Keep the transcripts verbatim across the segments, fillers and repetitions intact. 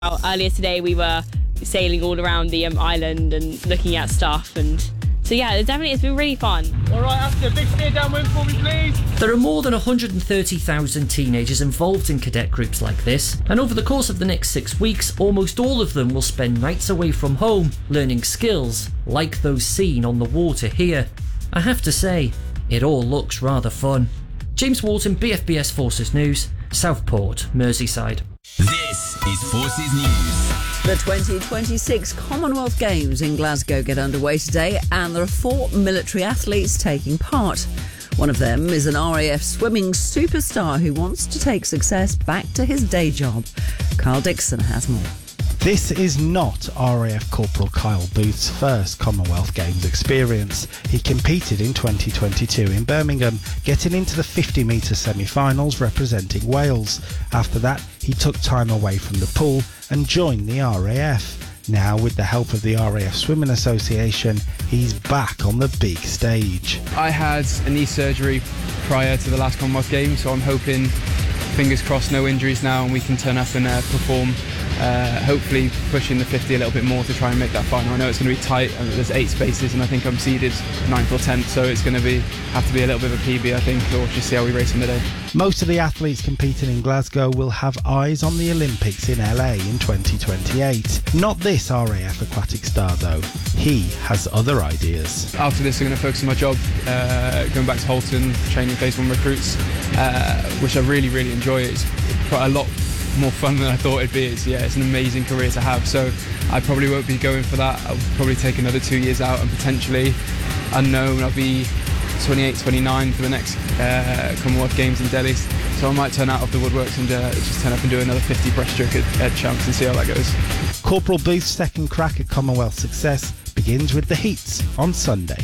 Earlier today we were sailing all around the um, island and looking at stuff, and so yeah, it definitely it's been really fun. Alright, after a big steer downwind for me please. There are more than one hundred thirty thousand teenagers involved in cadet groups like this, and over the course of the next six weeks, almost all of them will spend nights away from home, learning skills, like those seen on the water here. I have to say, it all looks rather fun. James Walton, B F B S Forces News, Southport, Merseyside. This is Forces News. The twenty twenty-six Commonwealth Games in Glasgow get underway today, and there are four military athletes taking part. One of them is an R A F swimming superstar who wants to take success back to his day job. Carl Dixon has more. This is not R A F Corporal Kyle Booth's first Commonwealth Games experience. He competed in twenty twenty-two in Birmingham, getting into the fifty metre semi-finals representing Wales. After that, he took time away from the pool and joined the R A F. Now, with the help of the R A F Swimming Association, he's back on the big stage. I had a knee surgery prior to the last Commonwealth Games, so I'm hoping, fingers crossed, no injuries now, and we can turn up and uh, perform. Uh, hopefully pushing the fifty a little bit more to try and make that final. I know it's going to be tight, and there's eight spaces, and I think I'm seeded ninth or tenth, so it's going to be have to be a little bit of a P B, I think, or just see how we race on the day. Most of the athletes competing in Glasgow will have eyes on the Olympics in L A in twenty twenty-eight. Not this R A F aquatic star though. He has other ideas. After this, I'm going to focus on my job, uh, going back to Holton, training phase one recruits, uh, which I really, really enjoy. It's quite a lot more fun than I thought it'd be. It's, yeah, it's an amazing career to have, so I probably won't be going for that. I'll probably take another two years out and potentially, unknown, I'll be twenty-eight, twenty-nine for the next uh, Commonwealth Games in Delhi, so I might turn out of the woodworks and uh, just turn up and do another fifty breaststroke at, at Champs and see how that goes. Corporal Booth's second crack at Commonwealth success begins with the heats on Sunday.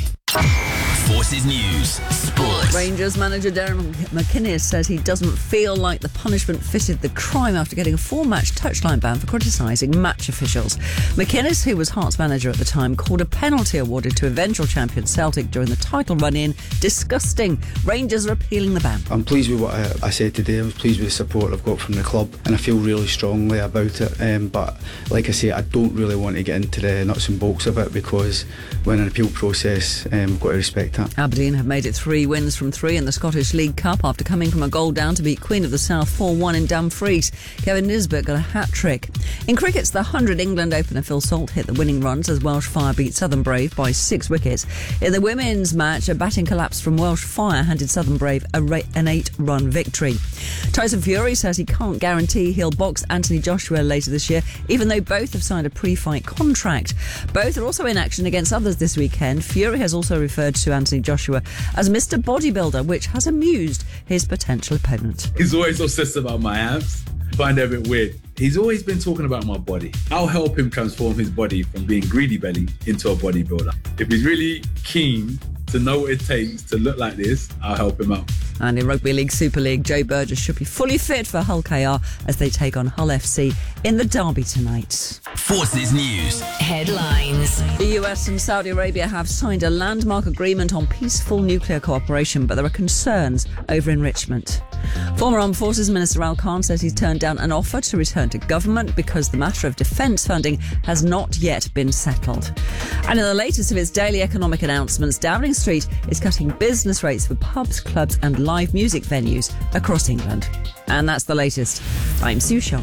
Forces News Sport. Rangers manager Darren McInnes says he doesn't feel like the punishment fitted the crime after getting a four-match touchline ban for criticising match officials. McInnes, who was Hearts manager at the time, called a penalty awarded to eventual champion Celtic during the title run-in disgusting. Rangers are appealing the ban. I'm pleased with what I, I said today. I was pleased with the support I've got from the club, and I feel really strongly about it. Um, but like I say, I don't really want to get into the nuts and bolts of it, because when an appeal process, um, we've got to respect that. Aberdeen have made it three wins from three in the Scottish League Cup after coming from a goal down to beat Queen of the South four one in Dumfries. Kevin Nisbet got a hat-trick. In cricket's the one hundred England opener Phil Salt hit the winning runs as Welsh Fire beat Southern Brave by six wickets. In the women's match, a batting collapse from Welsh Fire handed Southern Brave a ra- an eight-run victory. Tyson Fury says he can't guarantee he'll box Anthony Joshua later this year, even though both have signed a pre-fight contract. Both are also in action against others this weekend. Fury has also referred to Anthony Joshua as Mister Bodybuilder, which has amused his potential opponent. He's always obsessed about my abs. I find it a bit weird. He's always been talking about my body. I'll help him transform his body from being greedy belly into a bodybuilder. If he's really keen to know what it takes to look like this, I'll help him out. And in Rugby League Super League, Joe Burgess should be fully fit for Hull K R as they take on Hull F C in the derby tonight. Forces News Headlines. The U S and Saudi Arabia have signed a landmark agreement on peaceful nuclear cooperation, but there are concerns over enrichment. Former Armed Forces Minister Al Khan says he's turned down an offer to return to government because the matter of defence funding has not yet been settled. And in the latest of its daily economic announcements, Downing Street is cutting business rates for pubs, clubs and live music venues across England. And that's the latest. I'm Sue Shaw.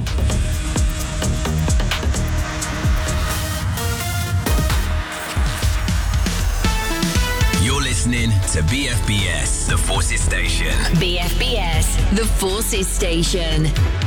You're listening to B F B S, the Forces Station. B F B S, the Forces Station.